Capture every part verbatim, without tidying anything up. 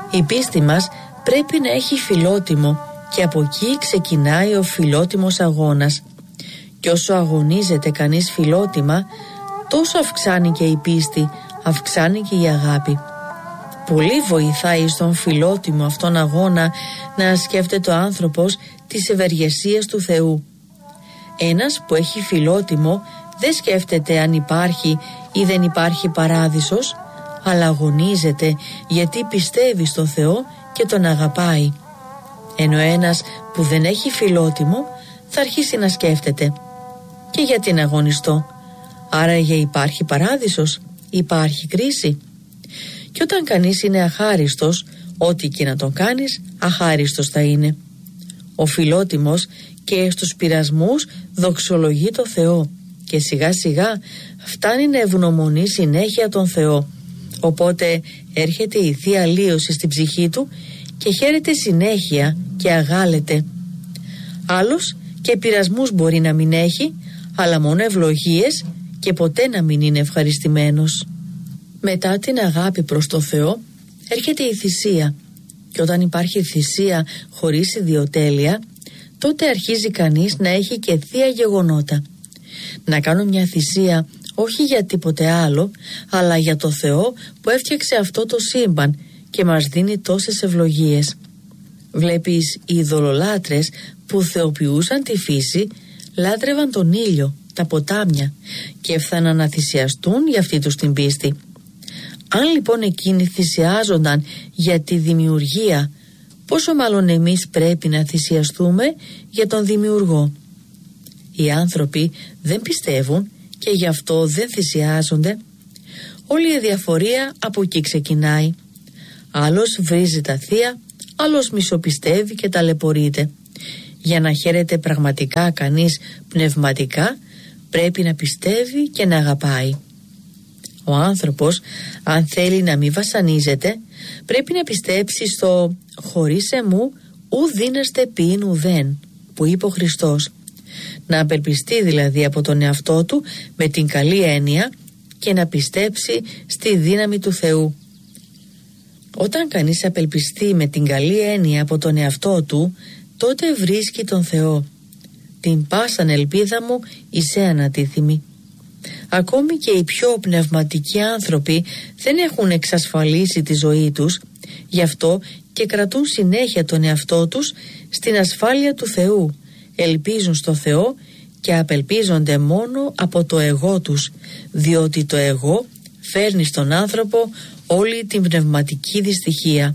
Η πίστη μας πρέπει να έχει φιλότιμο και από εκεί ξεκινάει ο φιλότιμος αγώνας. Και όσο αγωνίζεται κανείς φιλότιμα, τόσο αυξάνει και η πίστη, αυξάνει και η αγάπη. Πολύ βοηθάει στον φιλότιμο αυτόν αγώνα να σκέφτεται ο άνθρωπος τις ευεργεσίες του Θεού. Ένας που έχει φιλότιμο δεν σκέφτεται αν υπάρχει ή δεν υπάρχει παράδεισος, αλλά αγωνίζεται γιατί πιστεύει στο Θεό και τον αγαπάει. Ενώ ένας που δεν έχει φιλότιμο θα αρχίσει να σκέφτεται, και γιατί να αγωνιστώ, άραγε υπάρχει παράδεισος, υπάρχει κρίση? Και όταν κανείς είναι αχάριστος, ό,τι και να τον κάνεις, αχάριστος θα είναι. Ο φιλότιμος και στους πειρασμούς δοξολογεί το Θεό και σιγά σιγά φτάνει να ευγνωμονεί συνέχεια τον Θεό. Οπότε έρχεται η Θεία Αλλίωση στην ψυχή του και χαίρεται συνέχεια και αγάλεται. Άλλος και πειρασμούς μπορεί να μην έχει, αλλά μόνο ευλογίες και ποτέ να μην είναι ευχαριστημένος. Μετά την αγάπη προς το Θεό έρχεται η θυσία, και όταν υπάρχει θυσία χωρίς ιδιοτέλεια, τότε αρχίζει κανείς να έχει και θεία γεγονότα. Να κάνω μια θυσία όχι για τίποτε άλλο, αλλά για το Θεό που έφτιαξε αυτό το σύμπαν και μας δίνει τόσες ευλογίες. Βλέπεις, οι ειδωλολάτρες που θεοποιούσαν τη φύση λάτρευαν τον ήλιο, τα ποτάμια, και έφταναν να θυσιαστούν για αυτή τους την πίστη. Αν λοιπόν εκείνοι θυσιάζονταν για τη δημιουργία, πόσο μάλλον εμείς πρέπει να θυσιαστούμε για τον Δημιουργό. Οι άνθρωποι δεν πιστεύουν και γι' αυτό δεν θυσιάζονται. Όλη η διαφορία από εκεί ξεκινάει. Άλλος βρίζει τα θεία, άλλος μισοπιστεύει και ταλαιπωρείται. Για να χαίρεται πραγματικά κανείς πνευματικά, πρέπει να πιστεύει και να αγαπάει. Ο άνθρωπος, αν θέλει να μην βασανίζεται, πρέπει να πιστέψει στο «χωρίς εμού ου δύναστε ποιήν ουδέν» που είπε ο Χριστός. Να απελπιστεί δηλαδή από τον εαυτό του με την καλή έννοια και να πιστέψει στη δύναμη του Θεού. Όταν κανείς απελπιστεί με την καλή έννοια από τον εαυτό του, τότε βρίσκει τον Θεό. Την πάσαν ελπίδα μου εισέ ανατίθιμη. Ακόμη και οι πιο πνευματικοί άνθρωποι δεν έχουν εξασφαλίσει τη ζωή τους, γι' αυτό και κρατούν συνέχεια τον εαυτό τους στην ασφάλεια του Θεού, ελπίζουν στο Θεό και απελπίζονται μόνο από το εγώ τους, διότι το εγώ φέρνει στον άνθρωπο όλη την πνευματική δυστυχία.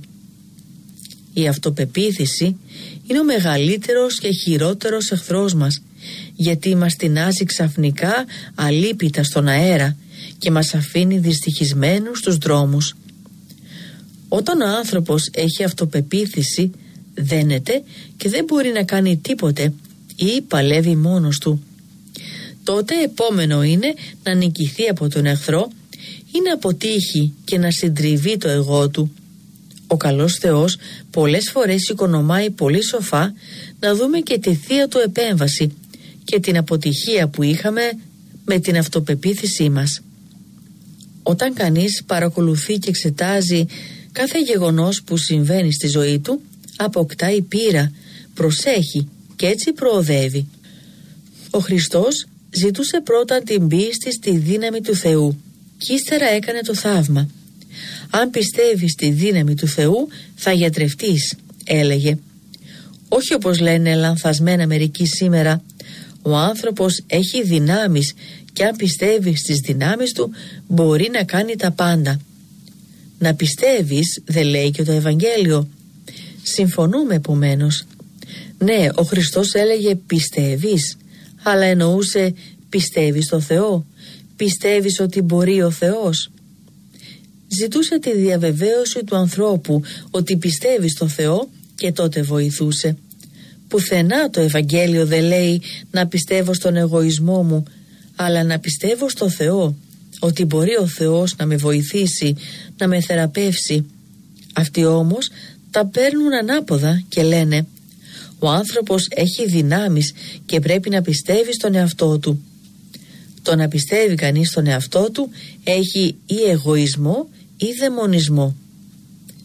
Η αυτοπεποίθηση είναι ο μεγαλύτερος και χειρότερος εχθρός μας, γιατί μας τεινάζει ξαφνικά αλίπητα στον αέρα και μας αφήνει δυστυχισμένους στους δρόμους. Όταν ο άνθρωπος έχει αυτοπεποίθηση, δένεται και δεν μπορεί να κάνει τίποτε ή παλεύει μόνος του. Τότε επόμενο είναι να νικηθεί από τον εχθρό ή να αποτύχει και να συντριβεί το εγώ του. Ο καλός Θεός πολλές φορές οικονομάει πολύ σοφά να δούμε και τη θεία του επέμβαση και την αποτυχία που είχαμε με την αυτοπεποίθησή μας. Όταν κανείς παρακολουθεί και εξετάζει κάθε γεγονός που συμβαίνει στη ζωή του, αποκτάει πείρα, προσέχει και έτσι προοδεύει. Ο Χριστός ζητούσε πρώτα την πίστη στη δύναμη του Θεού και ύστερα έκανε το θαύμα. «Αν πιστεύεις στη δύναμη του Θεού θα γιατρευτείς», έλεγε. Όχι όπως λένε λανθασμένα μερικοί σήμερα. Ο άνθρωπος έχει δυνάμεις και αν πιστεύει στις δυνάμεις του μπορεί να κάνει τα πάντα. Να πιστεύεις δεν λέει και το Ευαγγέλιο. Συμφωνούμε επομένως. Ναι, ο Χριστός έλεγε πιστεύεις, αλλά εννοούσε πιστεύεις στο Θεό, πιστεύεις ότι μπορεί ο Θεός. Ζητούσε τη διαβεβαίωση του ανθρώπου ότι πιστεύει στο Θεό και τότε βοηθούσε. Πουθενά το Ευαγγέλιο δεν λέει να πιστεύω στον εγωισμό μου, αλλά να πιστεύω στο Θεό, ότι μπορεί ο Θεός να με βοηθήσει, να με θεραπεύσει. Αυτοί όμως τα παίρνουν ανάποδα και λένε «Ο άνθρωπος έχει δυνάμεις και πρέπει να πιστεύει στον εαυτό του». Το να πιστεύει κανείς στον εαυτό του έχει ή εγωισμό ή δαιμονισμό.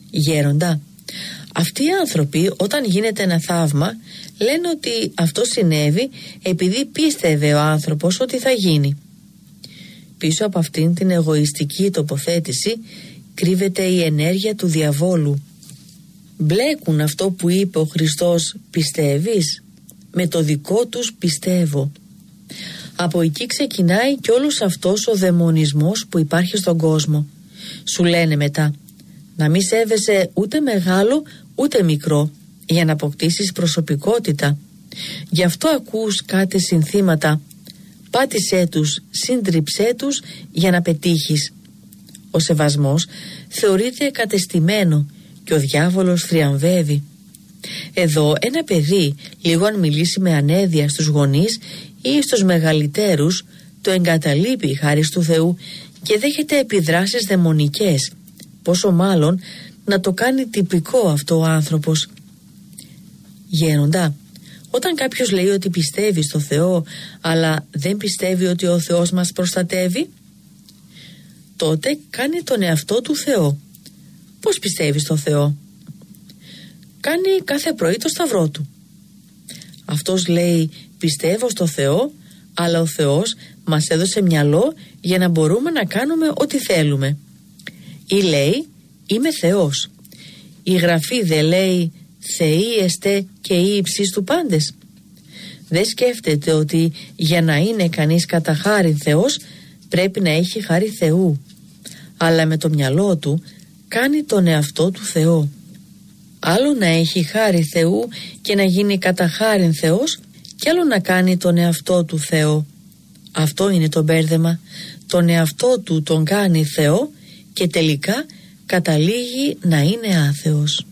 Γέροντα, αυτοί οι άνθρωποι όταν γίνεται ένα θαύμα λένε ότι αυτό συνέβη επειδή πίστευε ο άνθρωπος ότι θα γίνει. Πίσω από αυτήν την εγωιστική τοποθέτηση κρύβεται η ενέργεια του διαβόλου. Μπλέκουν αυτό που είπε ο Χριστός «πιστεύεις» με το δικό τους «πιστεύω». Από εκεί ξεκινάει και όλος αυτός ο δαιμονισμός που υπάρχει στον κόσμο. Σου λένε μετά να μη σέβεσαι ούτε μεγάλο ούτε μικρό για να αποκτήσεις προσωπικότητα. Γι' αυτό ακούς κάτι συνθήματα «πάτησέ τους, σύντριψέ τους για να πετύχεις». Ο σεβασμός θεωρείται κατεστημένο και ο διάβολος θριαμβεύει. Εδώ ένα παιδί λίγο αν μιλήσει με ανέδεια στους γονείς ή στους μεγαλύτερους το εγκαταλείπει χάρη του Θεού και δέχεται επιδράσεις δαιμονικές, πόσο μάλλον να το κάνει τυπικό αυτό ο άνθρωπος. Γέροντα, όταν κάποιος λέει ότι πιστεύει στο Θεό αλλά δεν πιστεύει ότι ο Θεός μας προστατεύει, τότε κάνει τον εαυτό του Θεό. Πώς πιστεύει στο Θεό? Κάνει κάθε πρωί το σταυρό του. Αυτός λέει πιστεύω στο Θεό, αλλά ο Θεός μας έδωσε μυαλό για να μπορούμε να κάνουμε ό,τι θέλουμε. Ή λέει είμαι Θεός. Η Γραφή δεν λέει Θεοί εστε και οι υψείς του πάντες? Δεν σκέφτεται ότι για να είναι κανείς κατά χάριν Θεός πρέπει να έχει χάρη Θεού, αλλά με το μυαλό του κάνει τον εαυτό του Θεό. Άλλο να έχει χάρη Θεού και να γίνει κατά χάριν Θεός, και άλλο να κάνει τον εαυτό του Θεό. Αυτό είναι το μπέρδεμα. Τον εαυτό του τον κάνει Θεό και τελικά καταλήγει να είναι άθεος.